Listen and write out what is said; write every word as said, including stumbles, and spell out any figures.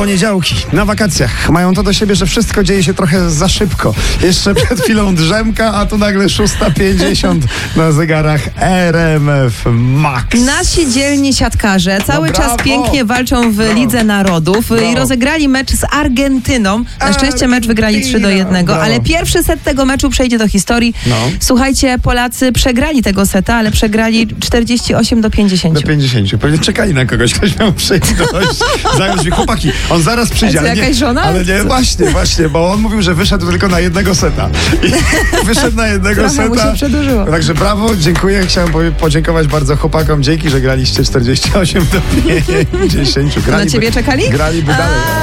Poniedziałki na wakacjach mają to do siebie, że wszystko dzieje się trochę za szybko. Jeszcze przed chwilą drzemka, a tu nagle szósta pięćdziesiąt na zegarach R M F Max. Nasi dzielni siatkarze cały No czas brawo. pięknie walczą w Brawo. Lidze Narodów i Brawo. rozegrali mecz z Argentyną. Na szczęście mecz wygrali trzy do jednego, Brawo. ale pierwszy set tego meczu przejdzie do historii. No. Słuchajcie, Polacy przegrali tego seta, ale przegrali czterdzieści osiem do pięćdziesięciu. Do pięćdziesięciu. Pewnie czekali na kogoś, ktoś miał przyjść dość. Zająć mi chłopaki. On zaraz przyjdzie. A co, ale nie, jakaś żona? Ale nie, właśnie, właśnie, bo on mówił, że wyszedł tylko na jednego seta. I wyszedł na jednego Trochę mu seta. się przedłużyło. Także brawo, dziękuję. Chciałem powie- podziękować bardzo chłopakom. Dzięki, że graliście czterdzieści osiem do pięćdziesięciu. Na ciebie czekali? Graliby dalej.